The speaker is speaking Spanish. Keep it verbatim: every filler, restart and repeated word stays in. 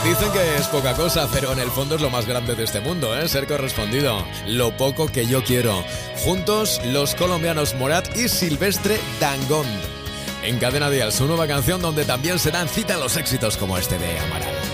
Dicen que es poca cosa, pero en el fondo es lo más grande de este mundo, ¿eh? Ser correspondido. Lo poco que yo quiero. Juntos, los colombianos Morat y Silvestre Dangond. En Cadena Dial, su nueva canción donde también se dan cita los éxitos como este de Amaral.